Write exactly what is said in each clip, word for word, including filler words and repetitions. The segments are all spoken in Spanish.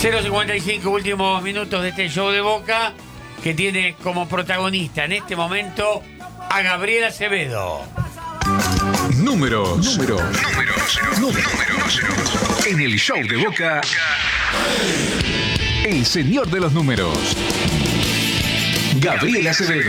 cero cincuenta y cinco últimos minutos de este show de Boca, que tiene como protagonista en este momento a Gabriel Acevedo. Números, números, números, números. En el show de Boca, el señor de los números, Gabriel Acevedo.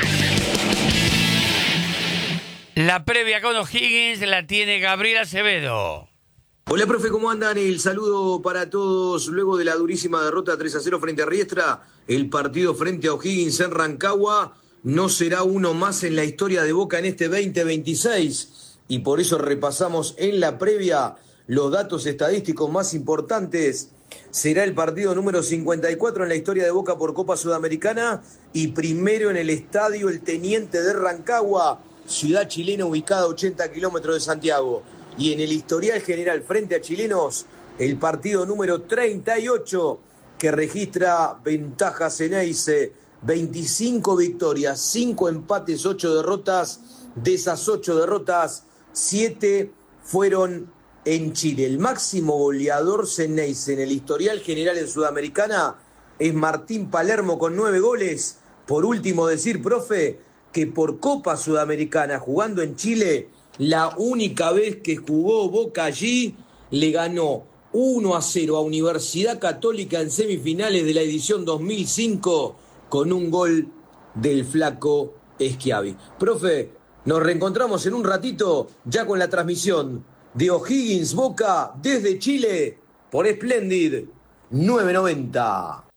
La previa con O'Higgins la tiene Gabriel Acevedo. Hola, profe, ¿cómo andan? El saludo para todos. Luego de la durísima derrota tres a cero frente a Riestra, el partido frente a O'Higgins en Rancagua no será uno más en la historia de Boca en este veinte veintiséis. Y por eso repasamos en la previa los datos estadísticos más importantes. Será el partido número cincuenta y cuatro en la historia de Boca por Copa Sudamericana y primero en el estadio El Teniente de Rancagua, ciudad chilena ubicada a ochenta kilómetros de Santiago. Y en el historial general frente a chilenos, el partido número treinta y ocho que registra ventaja Ceneice, veinticinco victorias, cinco empates, ocho derrotas. De esas ocho derrotas, siete fueron en Chile. El máximo goleador Ceneice en el historial general en Sudamericana es Martín Palermo con nueve goles. Por último decir, profe, que por Copa Sudamericana jugando en Chile, la única vez que jugó Boca allí, le ganó uno a cero a Universidad Católica en semifinales de la edición dos mil cinco con un gol del flaco Schiavi. Profe, nos reencontramos en un ratito ya con la transmisión de O'Higgins Boca desde Chile por Splendid nueve noventa.